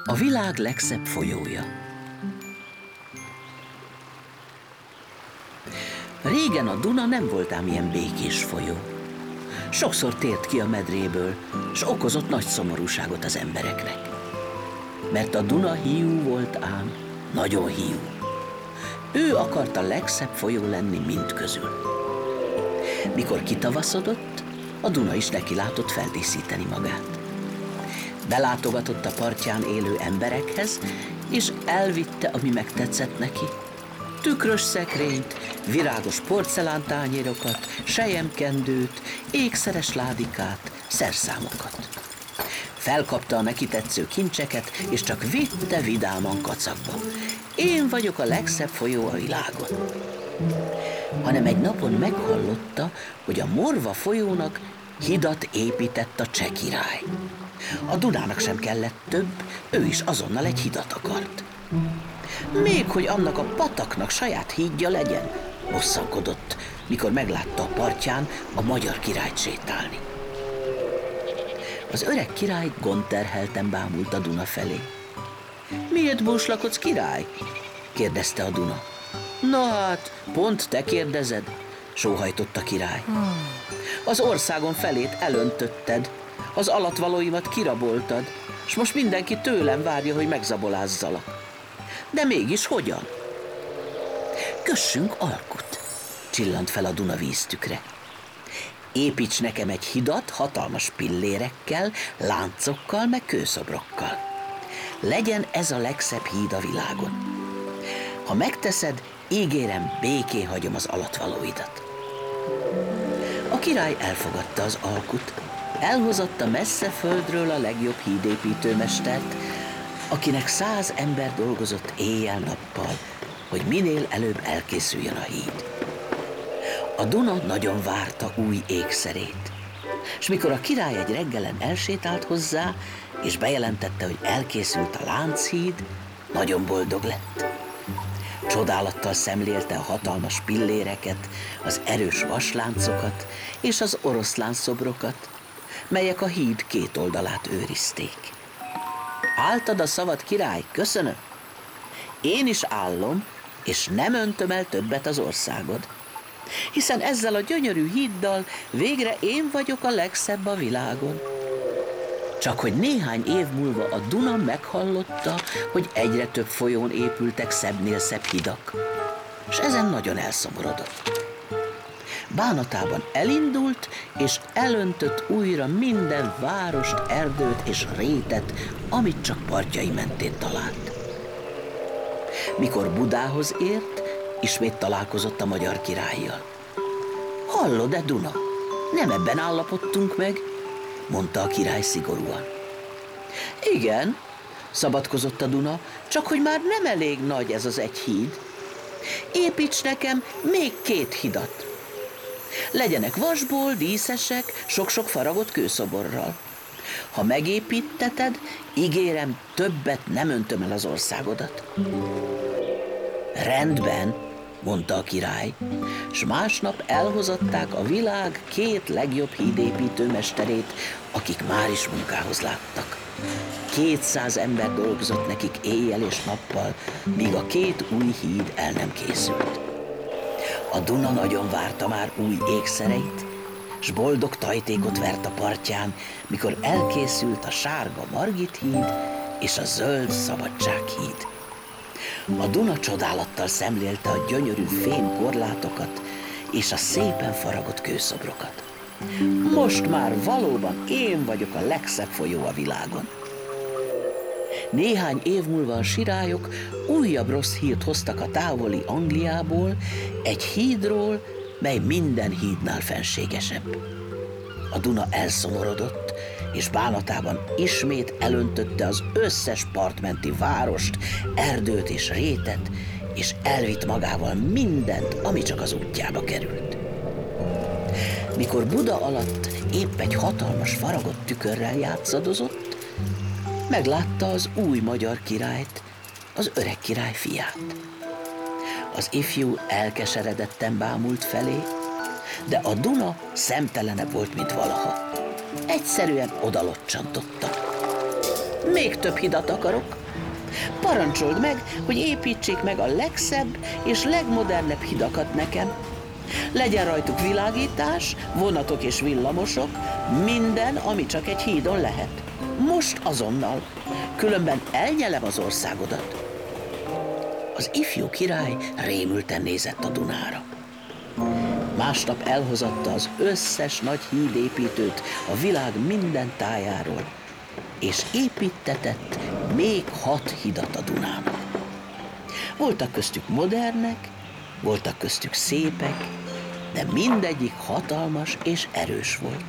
A világ legszebb folyója. Régen a Duna nem volt ám ilyen békés folyó. Sokszor tért ki a medréből, s okozott nagy szomorúságot az embereknek. Mert a Duna hiú volt ám, nagyon hiú. Ő akart a legszebb folyó lenni mind közül. Mikor kitavaszodott, a Duna is neki látott feldíszíteni magát. Belátogatott a partján élő emberekhez, és elvitte, ami megtetszett neki. Tükrös szekrényt, virágos porcelántányérokat, selyemkendőt, ékszeres ládikát, szerszámokat. Felkapta a neki tetsző kincseket, és csak vitte vidáman kacagba. Én vagyok a legszebb folyó a világon. Hanem egy napon meghallotta, hogy a Morva folyónak hidat épített a cseh király. A Dunának sem kellett több, ő is azonnal egy hidat akart. Még hogy annak a pataknak saját hídja legyen, bosszankodott, mikor meglátta a partján a magyar királyt sétálni. Az öreg király gondterhelten bámult a Duna felé. Miért búslakodsz, király? Kérdezte a Duna. Na hát, pont te kérdezed, sóhajtott a király. Az országon felét elöntötted, az alattvalóimat kiraboltad, s most mindenki tőlem várja, hogy megzabolázzalak. De mégis hogyan? Kössünk alkut, csillant fel a Duna víztükre. Építs nekem egy hidat hatalmas pillérekkel, láncokkal, meg kőszobrokkal. Legyen ez a legszebb híd a világon. Ha megteszed, ígérem, békén hagyom az alattvalóidat. A király elfogadta az alkut, elhozatta messze földről a legjobb hídépítőmestert, akinek 100 ember dolgozott éjjel-nappal, hogy minél előbb elkészüljön a híd. A Duna nagyon várta új ékszerét, és mikor a király egy reggelen elsétált hozzá, és bejelentette, hogy elkészült a Lánchíd, nagyon boldog lett. Csodálattal szemlélte a hatalmas pilléreket, az erős vasláncokat és az oroszlánszobrokat, melyek a híd két oldalát őrizték. Álltad a szavad, király, köszönöm. Én is állom, és nem öntöm el többet az országod. Hiszen ezzel a gyönyörű híddal végre én vagyok a legszebb a világon. Csak hogy néhány év múlva a Duna meghallotta, hogy egyre több folyón épültek szebbnél szebb hidak, és ezen nagyon elszomorodott. Bánatában elindult, és elöntött újra minden várost, erdőt és rétet, amit csak partjai mentén talált. Mikor Budához ért, ismét találkozott a magyar királlyal. Hallod-e, Duna? Nem ebben állapodtunk meg, mondta a király szigorúan. Igen, szabadkozott a Duna, csak hogy már nem elég nagy ez az egy híd. Építs nekem még 2 hidat. Legyenek vasból, díszesek, sok-sok faragott kőszoborral. Ha megépíteted, ígérem, többet nem öntöm el az országodat. Rendben, mondta a király, s másnap elhozatták a világ 2 legjobb hídépítő mesterét, akik már is munkához láttak. 200 ember dolgozott nekik éjjel és nappal, míg a 2 új híd el nem készült. A Duna nagyon várta már új ékszereit, s boldog tajtékot vert a partján, mikor elkészült a sárga Margit híd és a zöld Szabadsághíd. A Duna csodálattal szemlélte a gyönyörű fém korlátokat és a szépen faragott kőszobrokat. Most már valóban én vagyok a legszebb folyó a világon. Néhány év múlva a sirályok újabb rossz hírt hoztak a távoli Angliából, egy hídról, mely minden hídnál fenségesebb. A Duna elszomorodott, és bánatában ismét elöntötte az összes partmenti várost, erdőt és rétet, és elvitt magával mindent, ami csak az útjába került. Mikor Buda alatt épp egy hatalmas faragott tükörrel játszadozott, meglátta az új magyar királyt, az öreg király fiát. Az ifjú elkeseredetten bámult felé, de a Duna szemtelenebb volt, mint valaha. Egyszerűen odalocsantotta. Még több hidat akarok. Parancsold meg, hogy építsék meg a legszebb és legmodernebb hidakat nekem. Legyen rajtuk világítás, vonatok és villamosok, minden, ami csak egy hídon lehet. Most azonnal, különben elnyelem az országodat. Az ifjú király rémülten nézett a Dunára. Másnap elhozatta az összes nagy hídépítőt a világ minden tájáról, és építtetett még 6 hidat a Dunának. Voltak köztük modernek, voltak köztük szépek, de mindegyik hatalmas és erős volt.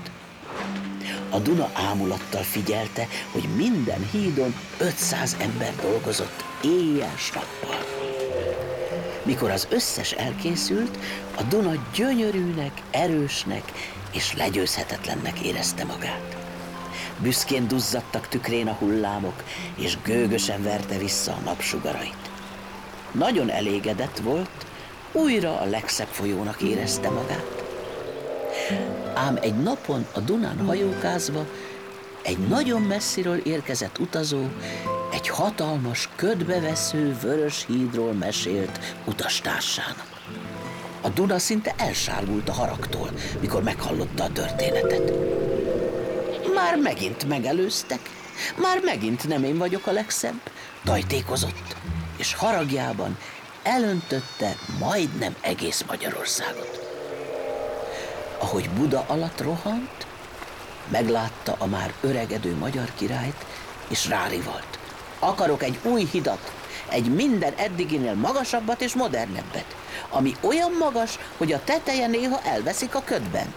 A Duna ámulattal figyelte, hogy minden hídon 500 ember dolgozott éjjel s nappal. Mikor az összes elkészült, a Duna gyönyörűnek, erősnek és legyőzhetetlennek érezte magát. Büszkén duzzadtak tükrén a hullámok, és gőgösen verte vissza a napsugarait. Nagyon elégedett volt, újra a legszebb folyónak érezte magát. Ám egy napon a Dunán hajókázva egy nagyon messziről érkezett utazó egy hatalmas, ködbevesző vörös hídról mesélt utastársának. A Duna szinte elsárgult a haragtól, mikor meghallotta a történetet. Már megint megelőztek, már megint nem én vagyok a legszebb, tajtékozott, és haragjában elöntötte majdnem egész Magyarországot. Ahogy Buda alatt rohant, meglátta a már öregedő magyar királyt, és rárivalt. Akarok egy új hidat, egy minden eddiginél magasabbat és modernebbet, ami olyan magas, hogy a teteje néha elveszik a ködben.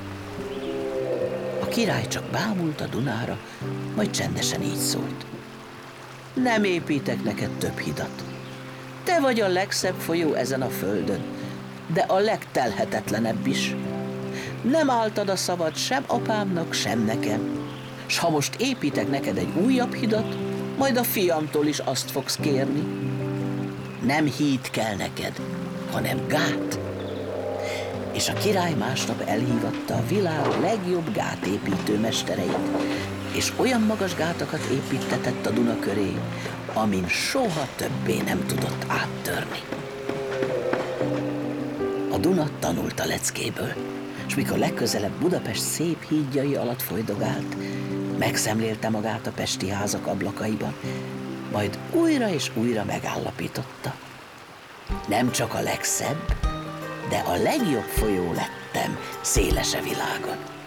A király csak bámult a Dunára, majd csendesen így szólt. Nem építek neked több hidat. Te vagy a legszebb folyó ezen a földön, de a legtelhetetlenebb is. Nem álltad a szavad sem apámnak, sem nekem. S ha most építek neked egy újabb hidat, majd a fiamtól is azt fogsz kérni. Nem híd kell neked, hanem gát. És a király másnap elhívatta a világ legjobb gátépítő mestereit, és olyan magas gátakat építtetett a Duna köré, amin soha többé nem tudott áttörni. A Duna tanult a leckéből, és mikor legközelebb Budapest szép hídjai alatt folydogált, megszemlélte magát a pesti házak ablakaiban, majd újra és újra megállapította. Nem csak a legszebb, de a legjobb folyó lettem szélese világon.